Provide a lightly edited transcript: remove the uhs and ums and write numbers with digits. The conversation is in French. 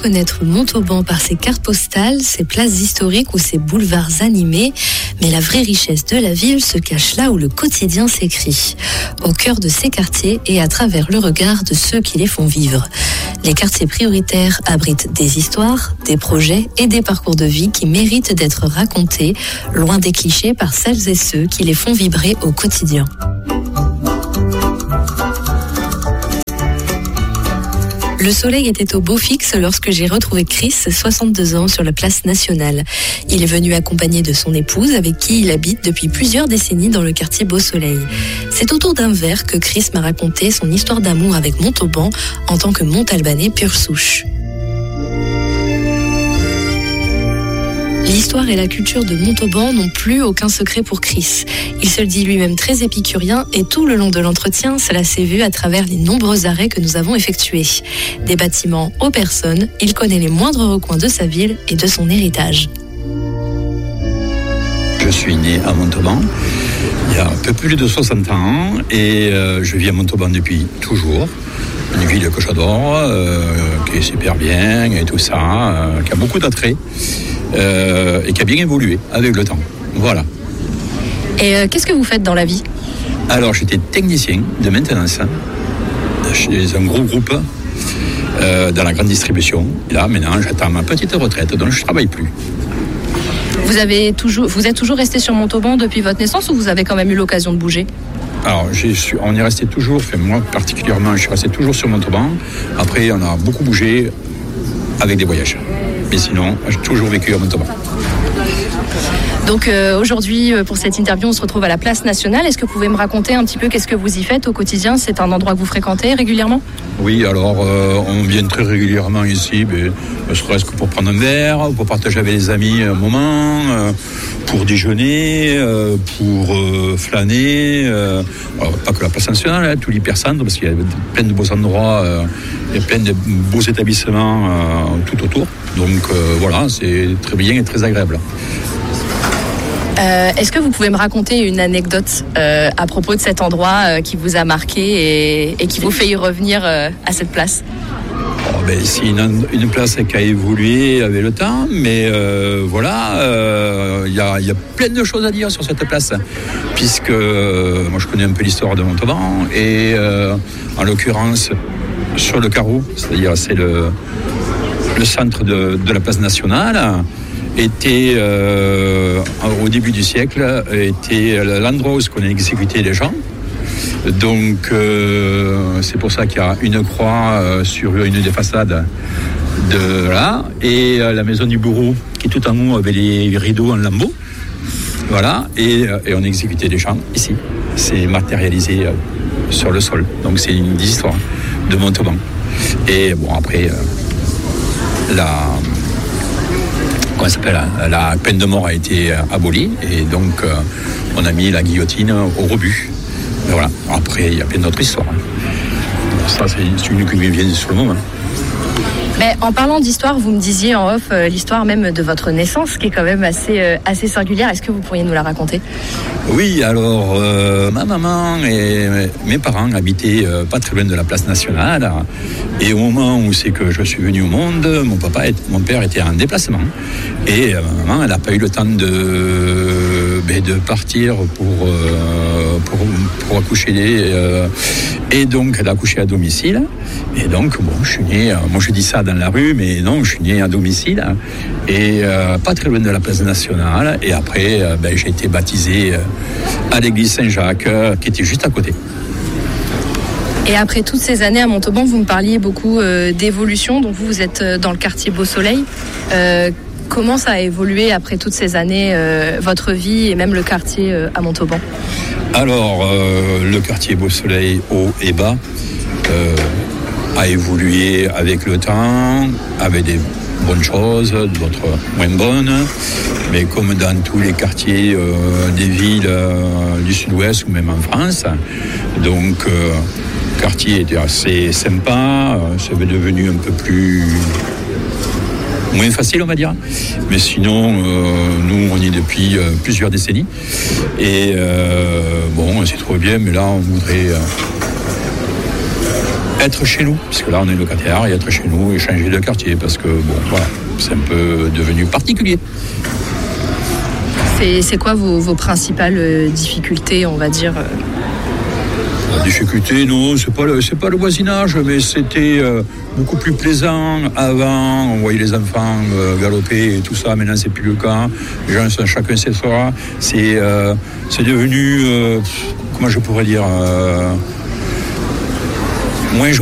connaître Montauban par ses cartes postales, ses places historiques ou ses boulevards animés, mais la vraie richesse de la ville se cache là où le quotidien s'écrit, au cœur de ces quartiers et à travers le regard de ceux qui les font vivre. Les quartiers prioritaires abritent des histoires, des projets et des parcours de vie qui méritent d'être racontés, loin des clichés par celles et ceux qui les font vibrer au quotidien. Le soleil était au beau fixe lorsque j'ai retrouvé Chris, 62 ans, sur la place nationale. Il est venu accompagné de son épouse, avec qui il habite depuis plusieurs décennies dans le quartier Beau Soleil. C'est autour d'un verre que Chris m'a raconté son histoire d'amour avec Montauban en tant que Montalbanais pure souche. L'histoire et la culture de Montauban n'ont plus aucun secret pour Chris. Il se le dit lui-même très épicurien et tout le long de l'entretien, cela s'est vu à travers les nombreux arrêts que nous avons effectués. Des bâtiments aux personnes, il connaît les moindres recoins de sa ville et de son héritage. Je suis né à Montauban il y a un peu plus de 60 ans et je vis à Montauban depuis toujours. Une ville que j'adore, qui est super bien et tout ça, qui a beaucoup d'attrait. Et qui a bien évolué avec le temps. Voilà. Et qu'est-ce que vous faites dans la vie ? Alors, j'étais technicien de maintenance chez un gros groupe dans la grande distribution. Et là, maintenant, j'attends ma petite retraite, donc je ne travaille plus. Vous êtes toujours resté sur Montauban depuis votre naissance ou vous avez quand même eu l'occasion de bouger ? Alors, on est resté toujours, moi particulièrement, je suis resté toujours sur Montauban. Après, on a beaucoup bougé avec des voyages. Mais sinon, j'ai toujours vécu à Montauban. Donc aujourd'hui, pour cette interview, on se retrouve à la place nationale. Est-ce que vous pouvez me raconter un petit peu qu'est-ce que vous y faites au quotidien ? C'est un endroit que vous fréquentez régulièrement ? Oui, alors on vient très régulièrement ici, ne serait-ce que pour prendre un verre, pour partager avec les amis un moment, pour déjeuner, pour flâner. Alors, pas que la place nationale, tout l'hypercentre, parce qu'il y a plein de beaux endroits, il y a plein de beaux établissements tout autour. Donc voilà, c'est très bien et très agréable. Est-ce que vous pouvez me raconter une anecdote à propos de cet endroit qui vous a marqué et qui vous fait y revenir à cette place ? C'est une place qui a évolué avec le temps, mais voilà, il y a plein de choses à dire sur cette place, puisque moi je connais un peu l'histoire de Montauban, et en l'occurrence sur le carreau, c'est-à-dire c'est le centre de la place nationale, était au début du siècle était l'endroit où on a exécuté les gens. Donc c'est pour ça qu'il y a une croix sur une des façades de là, et la maison du bourreau qui est tout en haut avec les rideaux en lambeaux. Voilà, et on a exécuté les gens ici. C'est matérialisé sur le sol. Donc c'est une histoire de Montauban. Et bon, après la peine de mort a été abolie, et donc on a mis la guillotine au rebut. Et voilà. Après, il y a plein d'autres histoires. Ça, c'est une qui me vient sur le moment. Mais en parlant d'histoire, vous me disiez en off l'histoire même de votre naissance, qui est quand même assez singulière. Est-ce que vous pourriez nous la raconter ? Oui, alors ma maman et mes parents habitaient pas très loin de la place nationale. Et au moment où c'est que je suis venu au monde, mon père était en déplacement. Et ma maman, elle n'a pas eu le temps de partir pour accoucher. Et donc, elle a accouché à domicile. Et donc, bon, je suis né, moi je dis ça dans la rue, mais non, je suis né à domicile. Et pas très loin de la place nationale. Et après, j'ai été baptisé à l'église Saint-Jacques, qui était juste à côté. Et après toutes ces années à Montauban, vous me parliez beaucoup d'évolution. Donc vous êtes dans le quartier Beau Soleil. Comment ça a évolué après toutes ces années, votre vie et même le quartier à Montauban ? Alors, le quartier Beau Soleil, haut et bas, a évolué avec le temps, avec des bonnes choses, d'autres moins bonnes. Mais comme dans tous les quartiers des villes du sud-ouest ou même en France, donc le quartier était assez sympa, c'est devenu un peu plus... moins facile, on va dire. Mais sinon, nous, on y est depuis plusieurs décennies. Et bon, c'est trop bien, mais là, on voudrait être chez nous, parce que là on est locataire, et être chez nous et changer de quartier, parce que bon, voilà, c'est un peu devenu particulier. C'est quoi vos principales difficultés, on va dire La difficulté, non, c'est pas le voisinage, mais c'était beaucoup plus plaisant avant. On voyait les enfants galoper et tout ça. Maintenant, c'est plus le cas. Les gens sont chacun chez soi. C'est devenu, comment je pourrais dire, moins